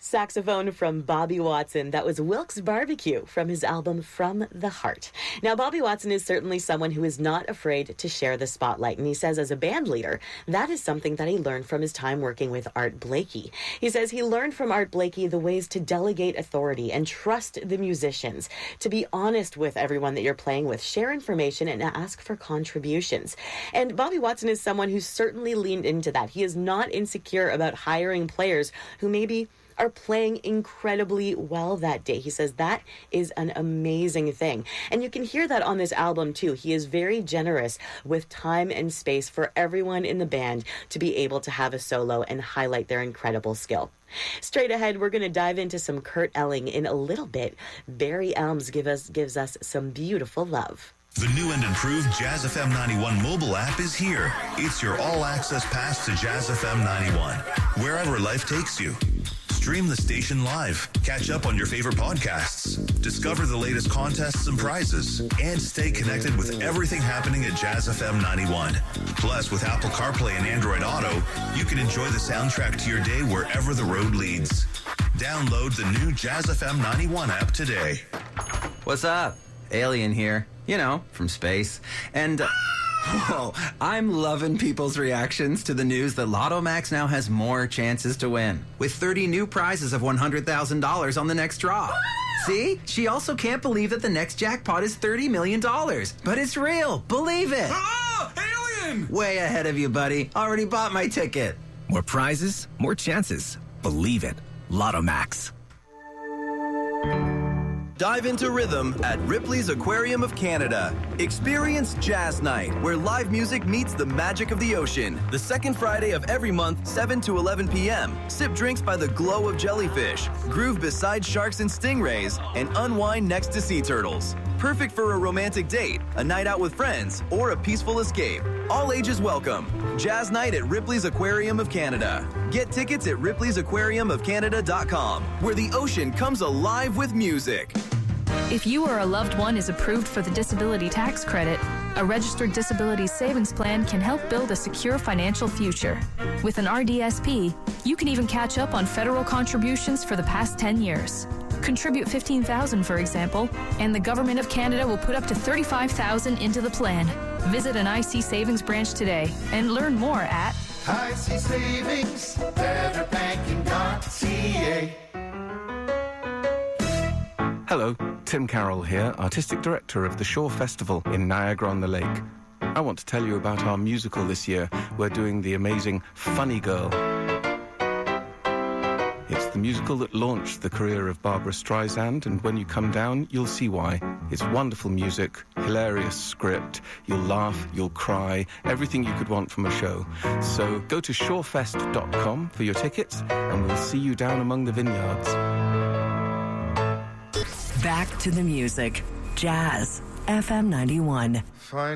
Saxophone from Bobby Watson. That was Wilkes Barbecue from his album From the Heart. Now, Bobby Watson is certainly someone who is not afraid to share the spotlight. And he says as a band leader, that is something that he learned from his time working with Art Blakey. He says he learned from Art Blakey the ways to delegate authority and trust the musicians, to be honest with everyone that you're playing with, share information, and ask for contributions. And Bobby Watson is someone who's certainly leaned into that. He is not insecure about hiring players who maybe are playing incredibly well that day. He says that is an amazing thing. And you can hear that on this album too. He is very generous with time and space for everyone in the band to be able to have a solo and highlight their incredible skill. Straight ahead, we're going to dive into some Kurt Elling in a little bit. Barry Elms gives us some beautiful love. The new and improved Jazz FM 91 mobile app is here. It's your all-access pass to Jazz FM 91, wherever life takes you. Stream the station live, catch up on your favorite podcasts, discover the latest contests and prizes, and stay connected with everything happening at Jazz FM 91. Plus, with Apple CarPlay and Android Auto, you can enjoy the soundtrack to your day wherever the road leads. Download the new Jazz FM 91 app today. What's up? Alien here. You know, from space. And, I'm loving people's reactions to the news that Lotto Max now has more chances to win, with 30 new prizes of $100,000 on the next draw. See? She also can't believe that the next jackpot is $30 million. But it's real. Believe it. Alien! Way ahead of you, buddy. Already bought my ticket. More prizes, more chances. Believe it. Lotto Max. Dive into rhythm at Ripley's Aquarium of Canada. Experience Jazz Night, where live music meets the magic of the ocean. The second Friday of every month, 7 to 11 p.m. Sip drinks by the glow of jellyfish, groove beside sharks and stingrays, and unwind next to sea turtles. Perfect for a romantic date, a night out with friends, or a peaceful escape. All ages welcome. Jazz Night at Ripley's Aquarium of Canada. Get tickets at ripleysAquariumofcanada.com, where the ocean comes alive with music. If you or a loved one is approved for the disability tax credit, a registered disability savings plan can help build a secure financial future. With an RDSP, you can even catch up on federal contributions for the past 10 years. Contribute $15,000, for example, and the Government of Canada will put up to $35,000 into the plan. Visit an IC Savings branch today and learn more at IC Savings, betterbanking.ca. Hello, Tim Carroll here, Artistic Director of the Shore Festival in Niagara-on-the-Lake. I want to tell you about our musical this year. We're doing the amazing Funny Girl. It's the musical that launched the career of Barbara Streisand, and when you come down, you'll see why. It's wonderful music, hilarious script, you'll laugh, you'll cry, everything you could want from a show. So go to shorefest.com for your tickets, and we'll see you down among the vineyards. Back to the music. Jazz FM 91. Fine.